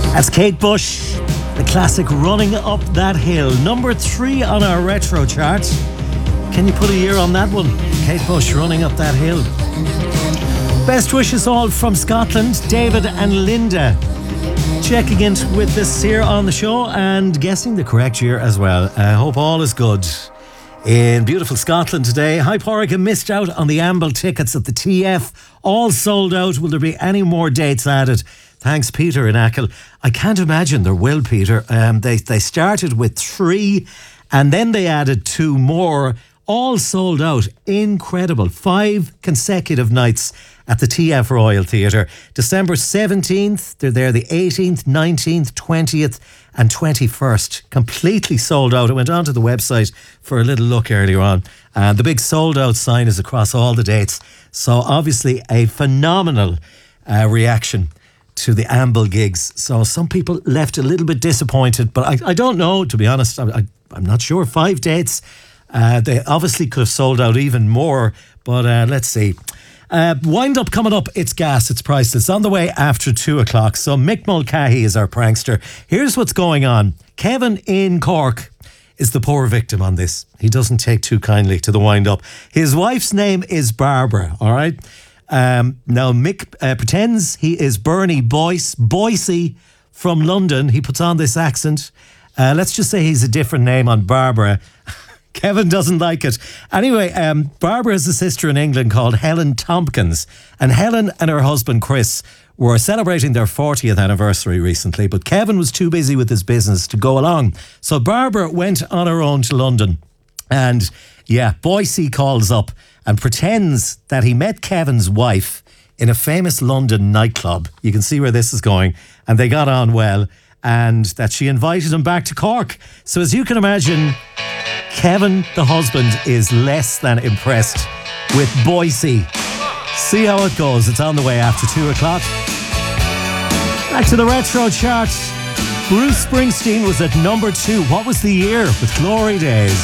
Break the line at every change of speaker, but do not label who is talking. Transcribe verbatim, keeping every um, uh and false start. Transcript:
That's Kate Bush, the classic Running Up That Hill. Number three on our retro chart. Can you put a year on that one? Kate Bush, Running Up That Hill. Best wishes all from Scotland, David and Linda. Checking in with this here on the show and guessing the correct year as well. I hope all is good in beautiful Scotland today. Hi, Porrick, missed out on the Amble tickets at the T F. All sold out. Will there be any more dates added? Thanks, Peter in Achill. I can't imagine there will, Peter. Um, they, they started with three and then they added two more. All sold out. Incredible. Five consecutive nights at the T F Royal Theatre. December seventeenth, they're there the eighteenth, nineteenth, twentieth and twenty-first. Completely sold out. I went onto the website for a little look earlier on. And the big sold out sign is across all the dates. So obviously a phenomenal uh, reaction to the Amble gigs. So some people left a little bit disappointed, but I, I don't know, to be honest. I, I, I'm not sure. Five dates. Uh, they obviously could have sold out even more, but uh, let's see. Uh, wind up coming up. It's gas. It's priceless. On the way after two o'clock. So Mick Mulcahy is our prankster. Here's what's going on. Kevin in Cork is the poor victim on this. He doesn't take too kindly to the wind up. His wife's name is Barbara. All right. Um, now Mick uh, pretends he is Bernie Boyce, Boycey from London. He puts on this accent. Uh, let's just say he's a different name on Barbara. Kevin doesn't like it. Anyway, um, Barbara has a sister in England called Helen Tompkins. And Helen and her husband Chris were celebrating their fortieth anniversary recently, but Kevin was too busy with his business to go along. So Barbara went on her own to London. And yeah, Boycey calls up and pretends that he met Kevin's wife in a famous London nightclub. You can see where this is going. And they got on well. And that she invited him back to Cork. So as you can imagine, Kevin, the husband, is less than impressed with Boycey. See how it goes. It's on the way after two o'clock. Back to the retro chart. Bruce Springsteen was at number two. What was the year with Glory Days?